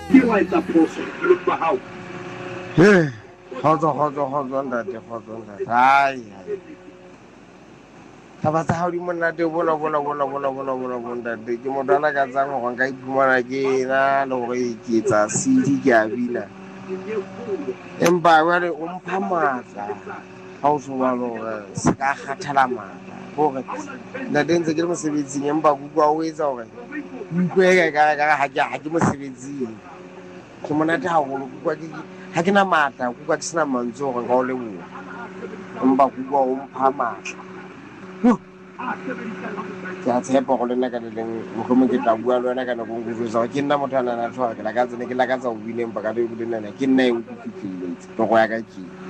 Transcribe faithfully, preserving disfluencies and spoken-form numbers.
realize that person. You look for help. Hey, hold on, hold on, hold on, that, hold on, that. Aye, aye. Taba tsa hao di monate bona bona bona bona bona bona bona ntate ke motho a lakatsang gore nka iphumana ke na le gore ke etsa C D ke a bina empa jale o mpha matla ga o so jalo gore se ka kgathala matla gore ntate ntse ke le mosebetsing empa kutlwa o etsa gore utlwe kare ga ke mosebetsing ke monate gagolo kutlwa ga ke na matla kutlwa ke sena mantswe gore nka o leboga empa kutlwa o mpha matla ke a tshepa go le nna ka le leng mohlomong ke tla bua le wena ka nako nko jwetsa gore ke nna motho a nana tlhoga ke lakatsa ne ke lakatsa go bile empa ka le le nana ke nna e o ke fitlheletse togo ya ka ke